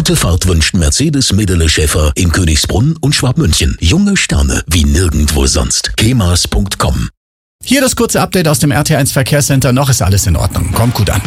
Gute Fahrt wünscht Mercedes Medele Schäfer in Königsbrunn und Schwabmünchen. Junge Sterne wie nirgendwo sonst. kemas.com. Hier das kurze Update aus dem RT1 Verkehrscenter. Noch ist alles in Ordnung. Kommt gut an.